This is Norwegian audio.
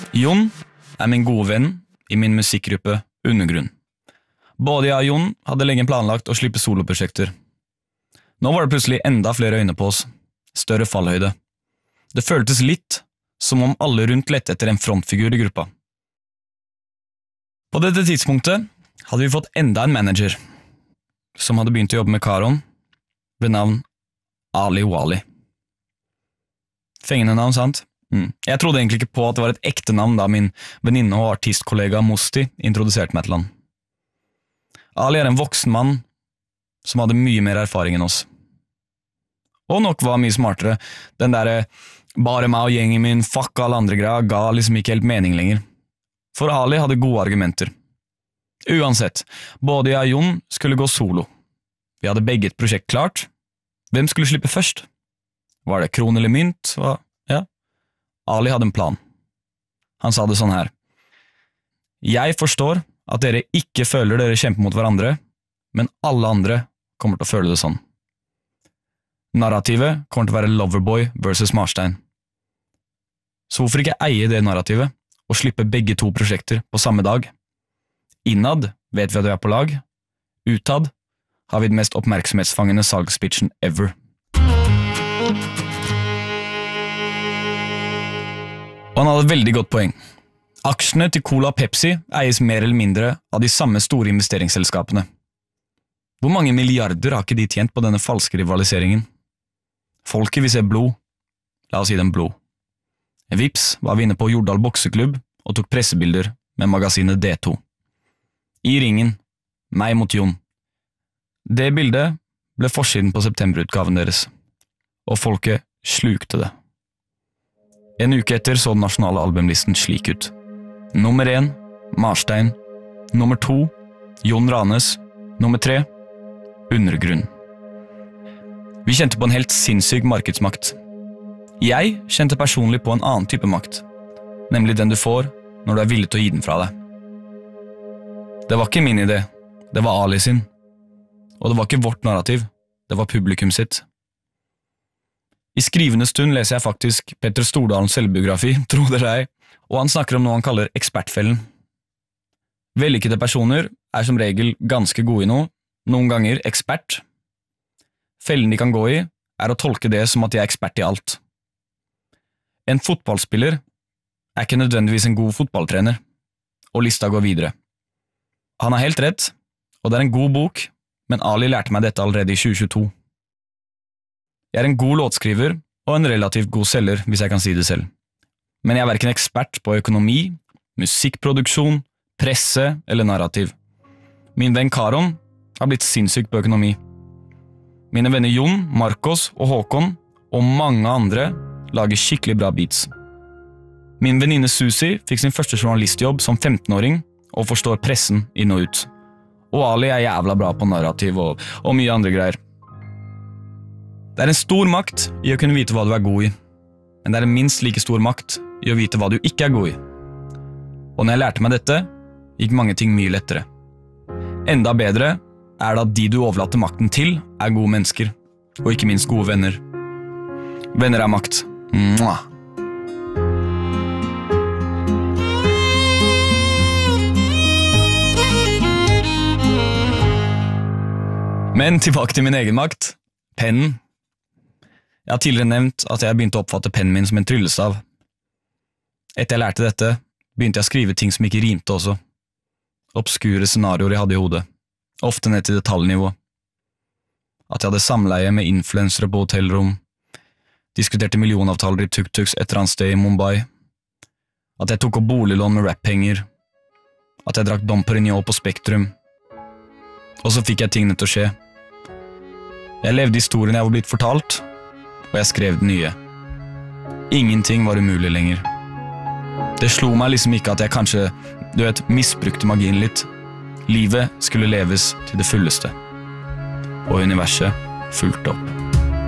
Jon min gode venn i min musikkgruppe Undergrunn. Både jeg og Jon hadde lenge planlagt å slippe soloprosjekter. Nå var det plutselig enda flere øyne på oss, større fallhøyde. Det føltes litt som om alle rundt lette etter en frontfigur i gruppa. På dette tidspunktet hadde vi fått enda en manager, som hadde begynt å jobbe med Karon, ved navn Ali Wali. Fengende navn, sant? Jeg trodde egentlig ikke på at det var et ekte navn da min venninne og artistkollega Mosti introduserte meg til han. Ali en voksen mann som hadde mye mer erfaring enn oss. Og nok var mye smartere. Den der bare meg og gjengen min, fuck alle andre greia, ga liksom ikke helt mening lenger. For Ali hadde gode argumenter. Uansett, både jeg og Jon skulle gå solo. Vi hadde begge et prosjekt klart. Hvem skulle slippe først? Var det kron eller mynt? Ja. Ali hadde en plan. Han sa det sånn her. Jeg forstår at dere ikke føler dere kjemper mot hverandre, men alle andre kommer til å føle det sånn. Narrativet kommer til å være Loverboy versus Marstein. Så hvorfor ikke eie det narrativet og slippe begge to prosjekter på samme dag? Innad vet vi at vi er på lag. Utad har vi den mest oppmerksomhetsfangende salgspitchen ever. Og han hadde et veldig godt poeng. Aksjene til Cola og Pepsi eies mer eller mindre av de samme store investeringsselskapene. Hvor mange milliarder har ikke de tjent på denne falske rivaliseringen? Folket vil se blod. La oss si dem blod. Vips var vi inne på Jordal bokseklubb og tok pressebilder med magasinet D2. I ringen, meg mot Jon. Det bildet ble forsiden på septemberutgaven deres, og folket slukte det. En uke etter så den nasjonale albumlisten slik ut. Nummer 1, Marstein. Nummer 2, Jon Ranes. Nummer 3, Undergrunn. Vi kjente på en helt sinnssyk markedsmakt. Jeg kjente personlig på en annen type makt, nemlig den du får når du er villig til å gi den fra deg. Det var ikke min idé, det var Ali sin. Og det var ikke vårt narrativ, det var publikum sitt. I skrivende stund leser jeg faktisk Petter Stordalens selvbiografi, tro det eller ei, og han snakker om noe han kaller ekspertfellen. Vellykkede personer er som regel ganske gode i noe, noen ganger ekspert. Fellen de kan gå i er å tolke det som at de er ekspert i alt. En fotballspiller er ikke nødvendigvis en god fotballtrener, og lista går videre. Han har helt rett, og det er en god bok, men Ali lærte meg dette allerede i 2022. Jeg er en god låtskriver og en relativt god selger, hvis jeg kan si det selv. Men jeg er hverken ekspert på økonomi, musikkproduksjon, presse eller narrativ. Min venn Karon har blitt sinnssyk på økonomi. Mine venner Jon, Marcos og Håkon og mange andre lager skikkelig bra beats. Min venninne Susi fikk sin første journalistjobb som 15-åring og forstår pressen inn og ut. Og Ali er jævla bra på narrativ og mye andre greier. Det er en stor makt i å kunne vite hva du er god i, men det er en minst like stor makt i å vite hva du ikke er god i. Og når jeg lærte meg dette, gikk mange ting mye lettere. Enda bedre er det at de du overlater makten til er gode mennesker, og ikke minst gode venner. Venner er makt. Mwah! Men tilbake til min egen makt, pennen. Jeg har tidligere nevnt at jeg begynte å oppfatte pennen min som en tryllestav. Etter jeg lærte dette, begynte jeg å skrive ting som ikke rimte også. Obskure scenarioer jeg hadde i hodet, ofte ned til detaljnivå. At jeg hadde samleie med influensere på hotellrom, diskuterte millionavtaler i tuk-tuks et eller annet sted i Mumbai, at jeg tok opp boliglån med rap-penger, at jeg drakk Dom Perignon på Spektrum, og så fikk jeg tingene til å skje. Jeg levde historien jeg var blitt fortalt, og jeg skrev den nye. Ingenting var umulig lenger. Det slo meg liksom ikke at jeg kanskje, misbrukte magien litt. Livet skulle leves til det fulleste. Og universet fulgte opp.